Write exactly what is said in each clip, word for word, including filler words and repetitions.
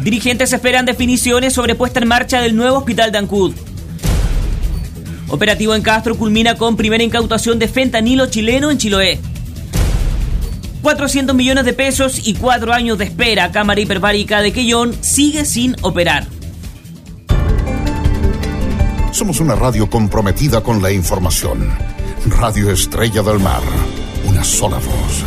Dirigentes esperan definiciones sobre puesta en marcha del nuevo hospital de Ancud. Operativo en Castro culmina con primera incautación de fentanilo chileno en Chiloé. cuatrocientos millones de pesos y cuatro años de espera. Cámara hiperbárica de Quellón sigue sin operar. Somos una radio comprometida con la información. Radio Estrella del Mar. Una sola voz.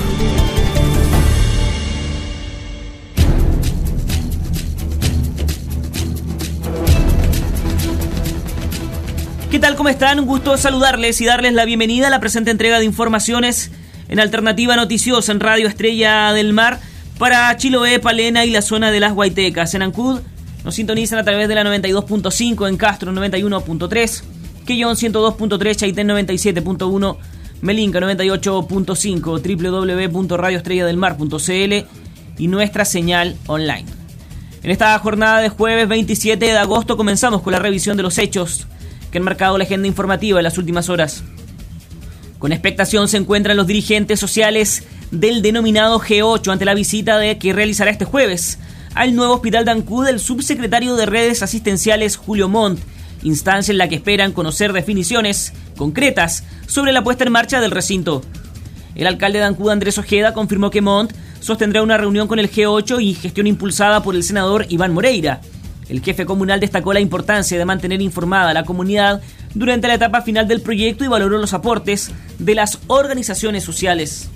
¿Qué tal? ¿Cómo están? Un gusto saludarles y darles la bienvenida a la presente entrega de informaciones en Alternativa Noticiosa en Radio Estrella del Mar para Chiloé, Palena y la zona de las Guaitecas. En Ancud nos sintonizan a través de la noventa y dos punto cinco, en Castro noventa y uno punto tres, Quellón ciento dos punto tres, Chaitén noventa y siete punto uno, Melinca noventa y ocho punto cinco, doble u doble u doble u punto radio estrella del mar punto c l y nuestra señal online. En esta jornada de jueves veintisiete de agosto comenzamos con la revisión de los hechos que han marcado la agenda informativa en las últimas horas. Con expectación se encuentran los dirigentes sociales del denominado G ocho ante la visita de que realizará este jueves al nuevo hospital de Ancud el subsecretario de Redes Asistenciales Julio Montt, instancia en la que esperan conocer definiciones concretas sobre la puesta en marcha del recinto. El alcalde de Ancud, Andrés Ojeda, confirmó que Montt sostendrá una reunión con el G ocho y gestión impulsada por el senador Iván Moreira. El jefe comunal destacó la importancia de mantener informada a la comunidad durante la etapa final del proyecto y valoró los aportes de las organizaciones sociales.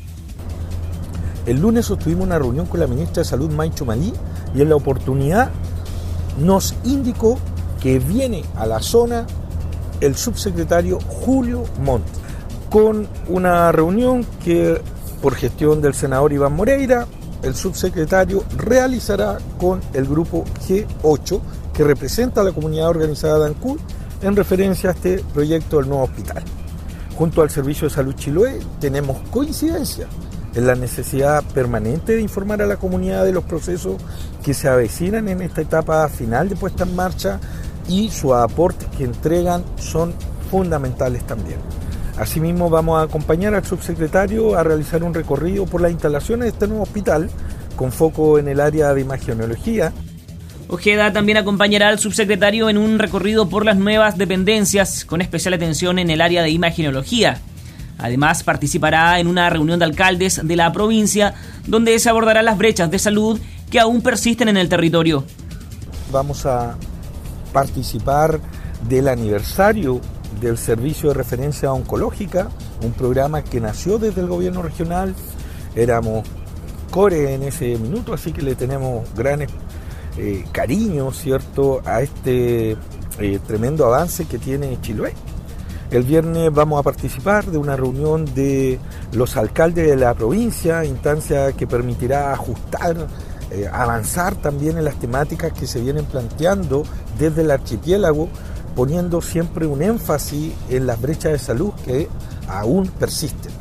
El lunes sostuvimos una reunión con la ministra de Salud, Maicho Malí, y en la oportunidad nos indicó que viene a la zona el subsecretario Julio Montt, con una reunión que, por gestión del senador Iván Moreira, el subsecretario realizará con el grupo G ocho, que representa a la comunidad organizada de Ancud, en referencia a este proyecto del nuevo hospital. Junto al Servicio de Salud Chiloé tenemos coincidencia en la necesidad permanente de informar a la comunidad de los procesos que se avecinan en esta etapa final de puesta en marcha, y sus aportes que entregan son fundamentales también. Asimismo, vamos a acompañar al subsecretario a realizar un recorrido por las instalaciones de este nuevo hospital, con foco en el área de imagenología. Ojeda también acompañará al subsecretario en un recorrido por las nuevas dependencias, con especial atención en el área de imagenología. Además, participará en una reunión de alcaldes de la provincia, donde se abordarán las brechas de salud que aún persisten en el territorio. Vamos a participar del aniversario del Servicio de Referencia Oncológica, un programa que nació desde el gobierno regional. Éramos core en ese minuto, así que le tenemos gran eh, cariño, ¿cierto?, a este eh, tremendo avance que tiene Chiloé. El viernes vamos a participar de una reunión de los alcaldes de la provincia, instancia que permitirá ajustar, eh, avanzar también en las temáticas que se vienen planteando desde el archipiélago, poniendo siempre un énfasis en las brechas de salud que aún persisten.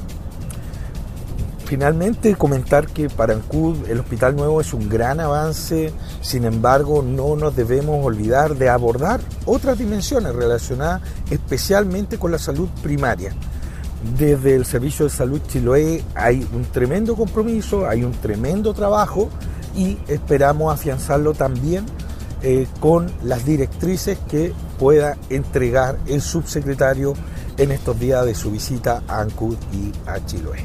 Finalmente, comentar que para Ancud el Hospital Nuevo es un gran avance. Sin embargo, no nos debemos olvidar de abordar otras dimensiones relacionadas especialmente con la salud primaria. Desde el Servicio de Salud Chiloé hay un tremendo compromiso, hay un tremendo trabajo, y esperamos afianzarlo también eh, con las directrices que pueda entregar el subsecretario en estos días de su visita a Ancud y a Chiloé.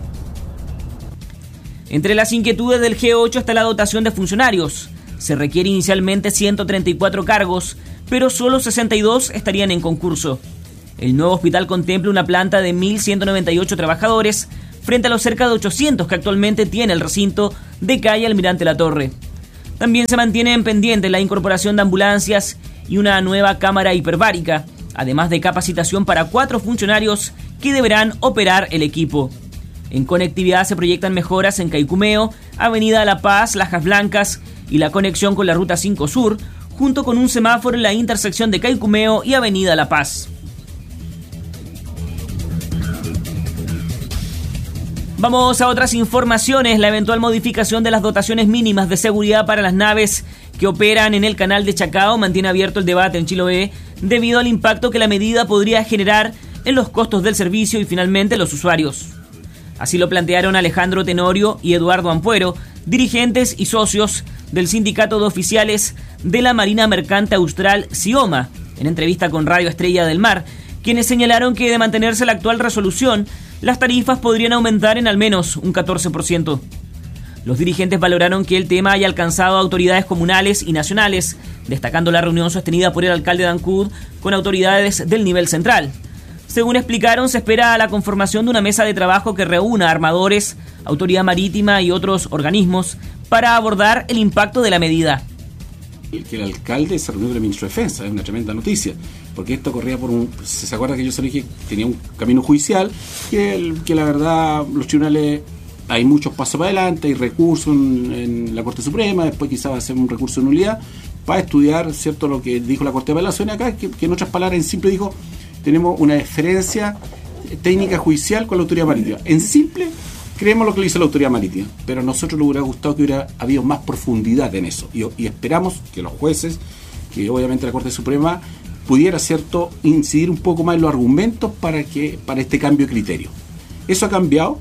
Entre las inquietudes del G ocho está la dotación de funcionarios. Se requiere inicialmente ciento treinta y cuatro cargos, pero solo sesenta y dos estarían en concurso. El nuevo hospital contempla una planta de mil ciento noventa y ocho trabajadores frente a los cerca de ochocientos que actualmente tiene el recinto de calle Almirante Latorre. También se mantiene en pendiente la incorporación de ambulancias y una nueva cámara hiperbárica, además de capacitación para cuatro funcionarios que deberán operar el equipo. En conectividad se proyectan mejoras en Caicumeo, Avenida La Paz, Lajas Blancas y la conexión con la Ruta cinco Sur, junto con un semáforo en la intersección de Caicumeo y Avenida La Paz. Vamos a otras informaciones. La eventual modificación de las dotaciones mínimas de seguridad para las naves que operan en el canal de Chacao mantiene abierto el debate en Chiloé debido al impacto que la medida podría generar en los costos del servicio y finalmente los usuarios. Así lo plantearon Alejandro Tenorio y Eduardo Ampuero, dirigentes y socios del Sindicato de Oficiales de la Marina Mercante Austral SIOMA, en entrevista con Radio Estrella del Mar, quienes señalaron que de mantenerse la actual resolución, las tarifas podrían aumentar en al menos un catorce por ciento. Los dirigentes valoraron que el tema haya alcanzado a autoridades comunales y nacionales, destacando la reunión sostenida por el alcalde de Ancud con autoridades del nivel central. Según explicaron, se espera la conformación de una mesa de trabajo que reúna armadores, autoridad marítima y otros organismos para abordar el impacto de la medida. Que el alcalde se reunió con el ministro de Defensa, es una tremenda noticia, porque esto corría por un... ¿Se acuerda que yo se lo dije? Tenía un camino judicial, que, el, que la verdad los tribunales... Hay muchos pasos para adelante, hay recursos en, en la Corte Suprema, después quizás va a ser un recurso de nulidad, para estudiar, ¿cierto?, lo que dijo la Corte de Apelación acá, que, que en otras palabras, en simple dijo, tenemos una diferencia técnica judicial con la autoridad marítima. En simple, creemos lo que le hizo la autoridad marítima, pero a nosotros nos hubiera gustado que hubiera habido más profundidad en eso, y, y esperamos que los jueces, que obviamente la Corte Suprema, pudiera, ¿cierto?, incidir un poco más en los argumentos para, que, para este cambio de criterio. Eso ha cambiado.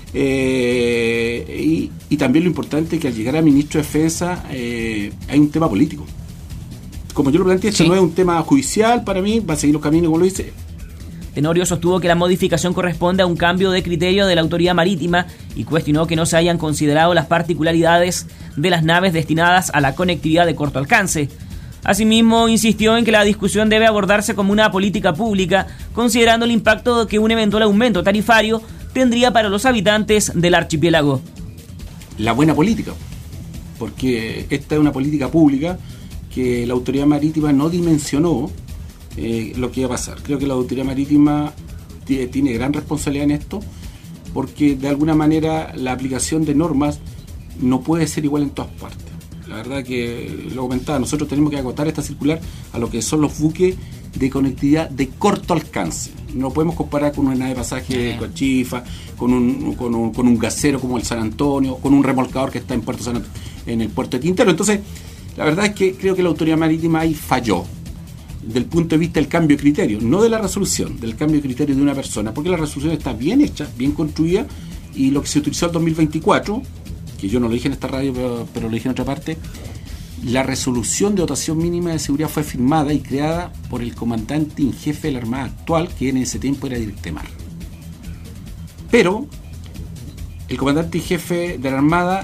Eh, y, y también lo importante es que al llegar al ministro de Defensa eh, hay un tema político. Como yo lo planteé, esto sí. No es un tema judicial para mí, va a seguir los caminos como lo dice. Tenorio sostuvo que la modificación corresponde a un cambio de criterio de la autoridad marítima y cuestionó que no se hayan considerado las particularidades de las naves destinadas a la conectividad de corto alcance. Asimismo, insistió en que la discusión debe abordarse como una política pública, considerando el impacto que un eventual aumento tarifario tendría para los habitantes del archipiélago. La buena política, porque esta es una política pública que la autoridad marítima no dimensionó eh, lo que iba a pasar. Creo que la autoridad marítima t- tiene gran responsabilidad en esto, porque de alguna manera la aplicación de normas no puede ser igual en todas partes. La verdad que lo comentaba, nosotros tenemos que acotar esta circular a lo que son los buques de conectividad de corto alcance. No podemos comparar con una nave de pasaje con chifa, con un, con un con un gasero como el San Antonio, con un remolcador que está en Puerto San Antonio, en el puerto de Quintero. Entonces, la verdad es que creo que la autoridad marítima ahí falló del punto de vista del cambio de criterio, no de la resolución, del cambio de criterio de una persona, porque la resolución está bien hecha, bien construida, y lo que se utilizó en dos mil veinticuatro, que yo no lo dije en esta radio, pero, pero lo dije en otra parte, la resolución de dotación mínima de seguridad fue firmada y creada por el comandante en jefe de la Armada actual, que en ese tiempo era Directemar. Pero el comandante en jefe de la Armada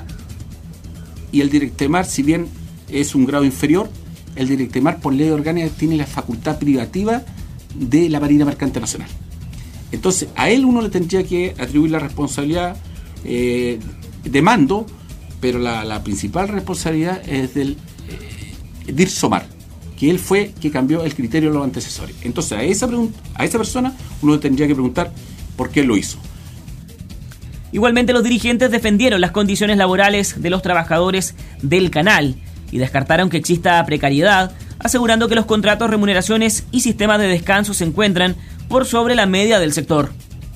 y el Directemar, si bien es un grado inferior, el Directemar por ley orgánica tiene la facultad privativa de la Marina Mercante Nacional. Entonces a él uno le tendría que atribuir la responsabilidad eh, de mando, pero la, la principal responsabilidad es del eh, DIRSOMAR, que él fue que cambió el criterio de los antecesores. Entonces a esa, pregun- a esa persona uno le tendría que preguntar por qué lo hizo. Igualmente, los dirigentes defendieron las condiciones laborales de los trabajadores del canal y descartaron que exista precariedad, asegurando que los contratos, remuneraciones y sistemas de descanso se encuentran por sobre la media del sector.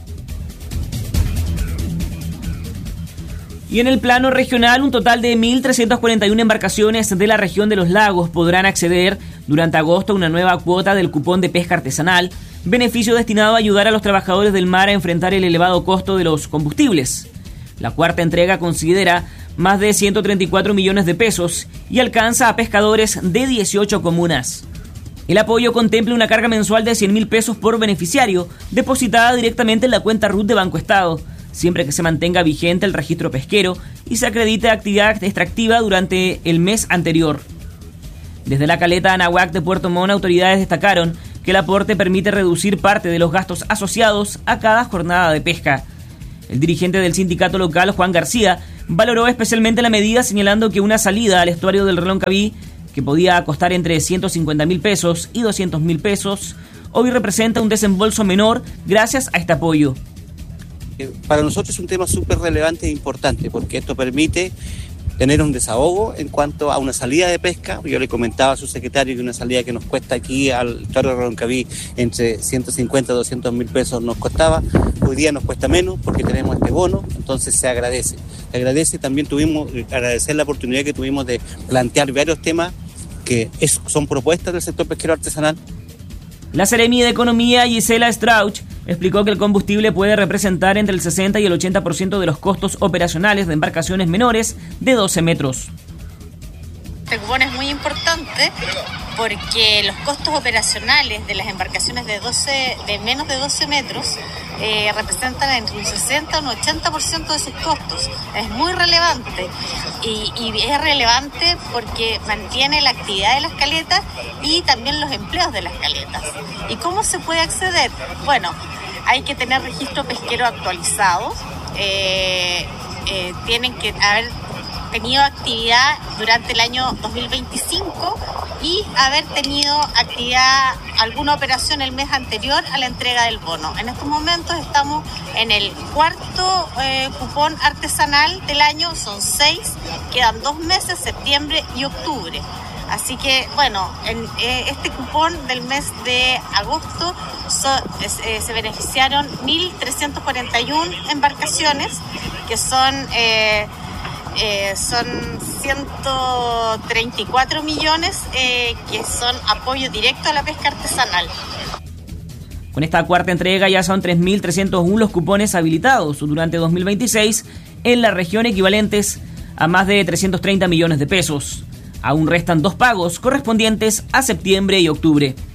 Y en el plano regional, un total de mil trescientas cuarenta y una embarcaciones de la región de los lagos podrán acceder durante agosto a una nueva cuota del cupón de pesca artesanal, beneficio destinado a ayudar a los trabajadores del mar a enfrentar el elevado costo de los combustibles. La cuarta entrega considera más de ciento treinta y cuatro millones de pesos y alcanza a pescadores de dieciocho comunas. El apoyo contempla una carga mensual de cien mil pesos por beneficiario, depositada directamente en la cuenta R U T de Banco Estado, siempre que se mantenga vigente el registro pesquero y se acredite actividad extractiva durante el mes anterior. Desde la caleta Anahuac de Puerto Montt, autoridades destacaron que el aporte permite reducir parte de los gastos asociados a cada jornada de pesca. El dirigente del sindicato local, Juan García, valoró especialmente la medida, señalando que una salida al estuario del Reloncaví, que podía costar entre ciento cincuenta mil pesos y doscientos mil pesos, hoy representa un desembolso menor gracias a este apoyo. Para nosotros es un tema súper relevante e importante, porque esto permite tener un desahogo en cuanto a una salida de pesca. Yo le comentaba a su secretario que una salida que nos cuesta aquí al estuario de Reloncaví entre ciento cincuenta y doscientos mil pesos nos costaba, hoy día nos cuesta menos porque tenemos este bono, entonces se agradece. Se agradece, también tuvimos, agradecer la oportunidad que tuvimos de plantear varios temas que es, son propuestas del sector pesquero artesanal. La Seremi de Economía, Gisela Strauch, Explicó que el combustible puede representar entre el sesenta y el ochenta por ciento de los costos operacionales de embarcaciones menores de doce metros. Este cupón es muy importante porque los costos operacionales de las embarcaciones de, doce, de menos de doce metros eh, representan entre un sesenta y un ochenta por ciento de sus costos. Es muy relevante y, y es relevante porque mantiene la actividad de las caletas y también los empleos de las caletas. ¿Y cómo se puede acceder? Bueno, hay que tener registro pesquero actualizado, eh, eh, tienen que haber tenido actividad durante el año dos mil veinticinco y haber tenido actividad, alguna operación el mes anterior a la entrega del bono. En estos momentos estamos en el cuarto eh, cupón artesanal del año, son seis, quedan dos meses, septiembre y octubre. Así que, bueno, en eh, este cupón del mes de agosto so, eh, se beneficiaron mil trescientas cuarenta y una embarcaciones, que son... Eh, Eh, son ciento treinta y cuatro millones eh, que son apoyo directo a la pesca artesanal. Con esta cuarta entrega ya son tres mil trescientos uno los cupones habilitados durante dos mil veintiséis en la región, equivalentes a más de trescientos treinta millones de pesos. Aún restan dos pagos correspondientes a septiembre y octubre.